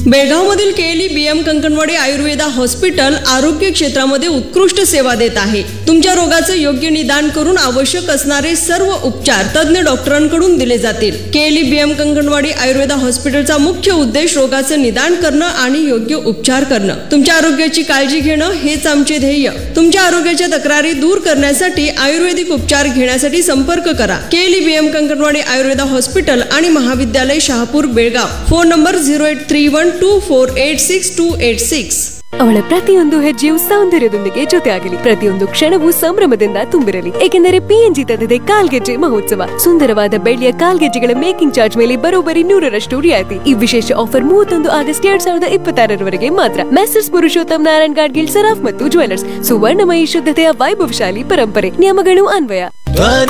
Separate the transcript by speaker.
Speaker 1: बेळगावमधील KLE BM Kankanwadi Ayurveda hospital आरोग्य क्षेत्रामध्ये उत्कृष्ट सेवा देत आहे. तुमच्या रोगाचं योग्य निदान करून आवश्यक असणारे सर्व उपचार तज्ञ डॉक्टरांकडून दिले जातील. केएलई बीएम कंकणवाडी आयुर्वेदा हॉस्पिटलचा मुख्य उद्देश रोगाचं निदान करणं आणि योग्य उपचार करणं. तुमच्या आरोग्याची काळजी घेणं हेच आमचे ध्येय. तुमच्या आरोग्याच्या तक्रारी दूर करण्यासाठी आयुर्वेदिक उपचार घेण्यासाठी संपर्क करा. KLE BM Kankanwadi Ayurveda hospital आणि महाविद्यालय शहापूर बेळगाव. Phone number 0831248686.
Speaker 2: ಅವಳ ಪ್ರತಿಯೊಂದು ಹೆಜ್ಜೆಯು ಸೌಂದರ್ಯದೊಂದಿಗೆ ಜೊತೆಯಾಗಲಿ, ಪ್ರತಿಯೊಂದು ಕ್ಷಣವೂ ಸಂಭ್ರಮದಿಂದ ತುಂಬಿರಲಿ. ಏಕೆಂದರೆ PNG ತಂದಿದೆ ಕಾಲ್ಗೆಜ್ಜೆ ಮಹೋತ್ಸವ. ಸುಂದರವಾದ ಬೆಳ್ಳಿಯ ಕಾಲ್ಗೆಜ್ಜೆಗಳ ಮೇಕಿಂಗ್ ಚಾರ್ಜ್ ಮೇಲೆ ಬರೋಬ್ಬರಿ 100% ರಿಯಾಯಿತಿ. ಈ ವಿಶೇಷ ಆಫರ್ 31 ಆಗಸ್ಟ್ 2026 ಮಾತ್ರ. ಮೆಸರ್ಸ್ ಪುರುಷೋತ್ತಮ್ ನಾರಾಯಣ್ ಗಾಡ್ಗಿಲ್ ಸರಾಫ್ ಮತ್ತು ಜ್ಯುವೆಲರ್ಸ್. ಸುವರ್ಣಮಯಿ ಶುದ್ಧತೆಯ ವೈಭವಶಾಲಿ ಪರಂಪರೆ. ನಿಯಮಗಳು ಅನ್ವಯ.